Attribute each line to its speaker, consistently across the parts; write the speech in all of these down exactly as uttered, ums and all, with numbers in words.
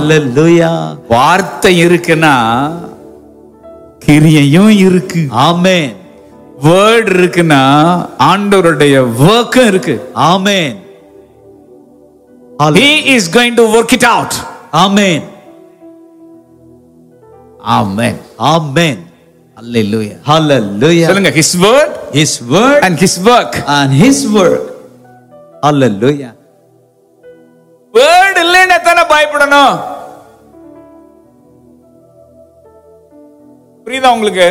Speaker 1: ஹல்லேலூயா.
Speaker 2: வார்த்தை இருக்குன்னா கிரியையும் இருக்கு.
Speaker 1: ஆமென்.
Speaker 2: வேர்ட் இருக்குன்னா ஆண்டவருடைய வர்க்கும் இருக்கு.
Speaker 1: ஆமென்.
Speaker 2: He is going to work it out.
Speaker 1: Amen.
Speaker 2: Amen.
Speaker 1: Amen.
Speaker 2: Hallelujah.
Speaker 1: ஹல்லேலூயா.
Speaker 2: சொல்லுங்க, his word
Speaker 1: His word
Speaker 2: and his work.
Speaker 1: and his work. Hallelujah.
Speaker 2: Word இல்லைன்னா தானே பயப்படணும். புரியுதா உங்களுக்கு?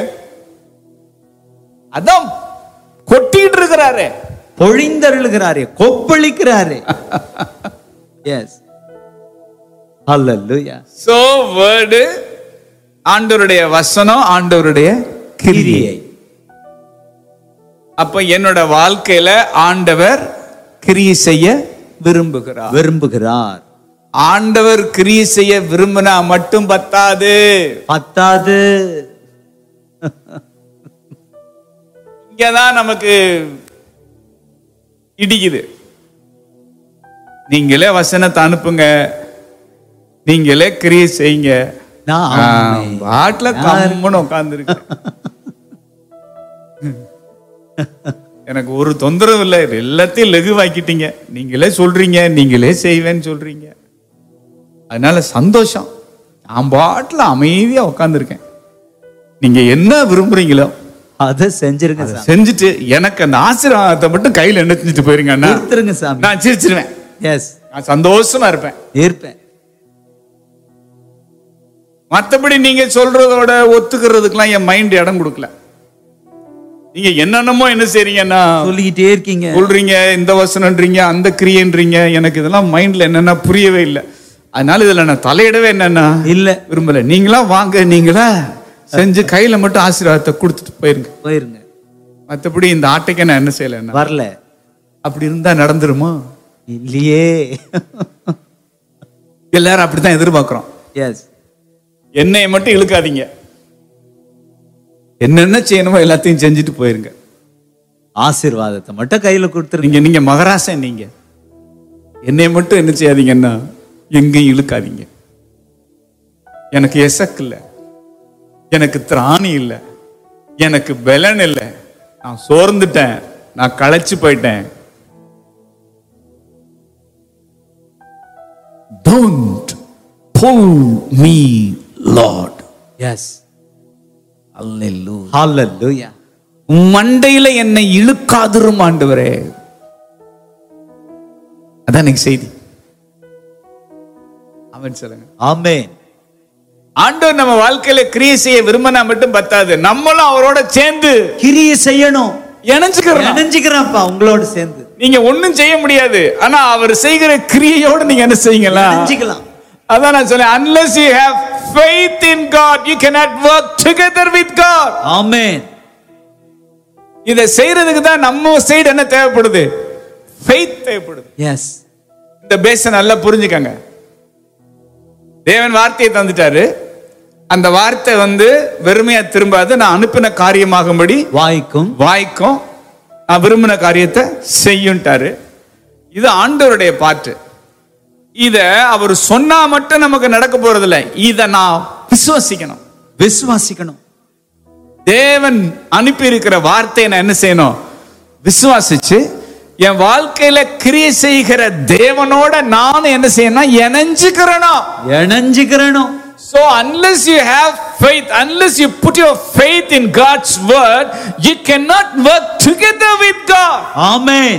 Speaker 2: அதான் கொட்டிட்டு இருக்கிறாரு,
Speaker 1: பொழிந்தருளுகிறாரே, கொப்பளிக்கிறாரே. எஸ். ஹல்லேலூயா.
Speaker 2: சோ வேர்டு ஆண்டவருடைய வசனம், ஆண்டவருடைய கிரியை. அப்ப என்னோட வாழ்க்கையில ஆண்டவர் கிரியை செய்ய விரும்புகிறார்
Speaker 1: விரும்புகிறார்.
Speaker 2: ஆண்டவர் கிரியை செய்ய விரும்பினா மட்டும் பத்தாது.
Speaker 1: பத்தாது.
Speaker 2: இங்கதான் நமக்கு இடிக்குது. நீங்களே வசனத்தை அனுப்புங்க, நீங்களே கிரியை செய்யுங்க,
Speaker 1: நான்
Speaker 2: பாட்டுல கம்முன்னு உட்கார்ந்து இருக்கு. எனக்கு ஒரு தொந்தரவு இல்லை, எல்லாத்தையும் லகுவாக்கிட்டீங்க. நீங்களே சொல்றீங்க, நீங்களே செய்வேன்னு சொல்றீங்க, அதனால சந்தோஷம். நான் பாட்டுல அமைதியா உட்கார்ந்துருக்கேன். நீங்க என்ன விரும்புறீங்களோ
Speaker 1: அதை செஞ்சிருங்க சாமி.
Speaker 2: செஞ்சுட்டு எனக்கு அந்த ஆசீர்வாதத்தை மட்டும் கையில எண்ணெச்சிட்டு போயிருங்க,
Speaker 1: கொடுத்துருங்க சாமி.
Speaker 2: நான் சிரிச்சிருவேன்.
Speaker 1: எஸ்.
Speaker 2: நான் சந்தோஷமா இருப்பேன்
Speaker 1: இருப்பேன்.
Speaker 2: மற்றபடி நீங்க சொல்றதோட ஒத்துக்கிறதுக்கெல்லாம் என் மைண்ட் இடம் கொடுக்கல. நீங்க என்னென்னமோ என்ன செய்றீங்கன்னா
Speaker 1: சொல்லிக்கிட்டே இருக்கீங்க,
Speaker 2: சொல்றீங்க, இந்த வசனம்ன்றீங்க, அந்த கிரியன்றீங்க. எனக்கு இதெல்லாம் மைண்ட்ல என்னன்னா புரியவே இல்லை. அதனால இதுல நான் தலையிடவே என்னன்னா
Speaker 1: இல்ல
Speaker 2: விரும்பல. நீங்களா வாங்க, நீங்களா செஞ்சு கையில மட்டும் ஆசீர்வாதத்தை கொடுத்துட்டு போயிருங்க
Speaker 1: போயிருங்க.
Speaker 2: மற்றபடி இந்த ஆட்டைக்கு நான் என்ன செய்யல
Speaker 1: வரல.
Speaker 2: அப்படி இருந்தா நடந்துருமா?
Speaker 1: இல்லையே.
Speaker 2: எல்லாரும் அப்படித்தான் எதிர்பார்க்கிறோம்.
Speaker 1: எஸ்.
Speaker 2: என்னைய மட்டும் இழுக்காதீங்க, என்னென்ன செய்யணுமோ எல்லாத்தையும் செஞ்சுட்டு போயிருங்க.
Speaker 1: ஆசீர்வாதத்தை மட்டும் கையில கொடுத்துருங்க.
Speaker 2: நீங்க நீங்க மகராசன், நீங்க என்னைய மட்டும் என்ன செய்யாதீங்கன்னா எங்கேயும் இழுக்காதீங்க. எனக்கு எசக்கு இல்லை, எனக்கு திராணி இல்லை, எனக்கு பலன் இல்லை, நான் சோர்ந்துட்டேன், நான் களைச்சு போயிட்டேன். Don't pull me, Lord.
Speaker 1: S.
Speaker 2: Hallelujah.
Speaker 1: ஹல்லேலூயா.
Speaker 2: மண்டையில என்னை இழுக்காதிரும் ஆண்டவரே. அதான் எனக்கு செய்தி. ஆமென் சொல்லுங்க.
Speaker 1: ஆமென்.
Speaker 2: ஆண்டவர் நம்ம வாழ்க்கையில கிரியை செய்ய விரும்பினா மட்டும் பத்தாது, நம்மளும் அவரோட சேர்ந்து
Speaker 1: கிரியை செய்யணும்.
Speaker 2: இணைஞ்சுக்கிறோம்.
Speaker 1: இணைஞ்சுக்கிறேன்ப்பா உங்களோட சேர்ந்து.
Speaker 2: நீங்க ஒண்ணும் செய்ய முடியாது, ஆனா அவர் செய்கிற கிரியையோட நீங்க என்ன செய்யுங்களா?
Speaker 1: இணைஞ்சுக்கலாம்.
Speaker 2: அதான் நான் சொல்றேன், unless you have faith in God, you cannot work together with God.
Speaker 1: ஆமென்.
Speaker 2: இதை செய்யறதுக்கு தான் நம்ம சைடு என்ன தேவைப்படுது? faith தேவைப்படுது.
Speaker 1: எஸ்.
Speaker 2: இந்த பேச நல்லா புரிஞ்சுக்கங்க. தேவன் வார்த்தையை தந்துட்டாரு, அந்த வார்த்தை வந்து வெறுமையா திரும்பாது. நான் அனுப்பின காரியமாகும்படி
Speaker 1: வாய்க்கும்
Speaker 2: வாய்க்கும், நான் விரும்பின காரியத்தை செய்யும்ட்டாரு. இது ஆண்டவருடைய பாட்டு. இத அவர் சொன்னா மட்டும் நமக்கு நடக்க போறது இல்லை, இத நான் விசுவாசிக்கணும்.
Speaker 1: விசுவாசிக்கணும்.
Speaker 2: தேவன் அனுப்பி இருக்கிற வார்த்தையை நான் என்ன செய்யணும்? விசுவாசிச்சு என் வாழ்க்கையில கிரியை செய்கிற தேவனோட நான் என்ன செய்யணும்? இணைஞ்சுக்கிறணும்.
Speaker 1: இணைஞ்சுக்கிறணும்.
Speaker 2: So unless you have faith, unless you put your faith in God's word, you cannot work together with God.
Speaker 1: Amen.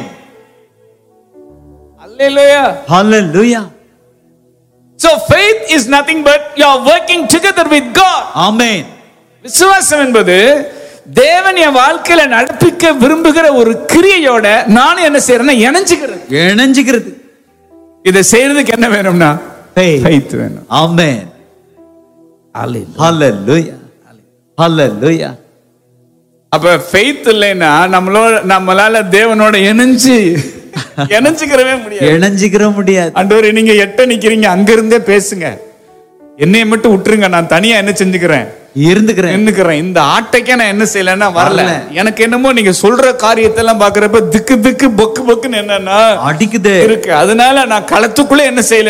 Speaker 2: Hallelujah.
Speaker 1: Hallelujah.
Speaker 2: So faith is nothing but you are working together with God.
Speaker 1: Amen.
Speaker 2: விசுவாசம் என்பது தேவன் என் வாழ்க்கையில நடப்பிக்க விரும்புகிற ஒரு கிரியையோட நான் என்ன செய்யறேன்னா இணைஞ்சுக்கிறது.
Speaker 1: இணைஞ்சுக்கிறது.
Speaker 2: இதை செய்யறதுக்கு என்ன வேணும்னா
Speaker 1: faith.
Speaker 2: faith வேணும்.
Speaker 1: Amen. Hallelujah. Hallelujah.
Speaker 2: அப்ப faith இல்லைன்னா நம்மளோட நம்மளால தேவனோட இணைஞ்சு இணைஞ்சுக்கிறவே முடியாது.
Speaker 1: இணைஞ்சுக்கிற முடியாது.
Speaker 2: ஆண்டவரே, நீங்க எட்ட நிக்கிறீங்க, அங்க இருந்தே பேசுங்க, என்னைய மட்டும் விட்டுருங்க, நான் தனியா என்ன செஞ்சுக்கிறேன்?
Speaker 1: இருந்துக்கிறேன்.
Speaker 2: இருந்துக்கிறேன். இந்த ஆட்டைக்கே நான் என்ன செய்யலன்னா வரல. எனக்கு என்னமோ நீங்க சொல்ற காரியத்தெல்லாம் பாக்குறப்ப திக்கு திக்கு பொக்கு பொக்குன்னு என்னன்னா
Speaker 1: அடிக்குது
Speaker 2: இருக்கு. அதனால நான் களத்துக்குள்ள என்ன செய்யல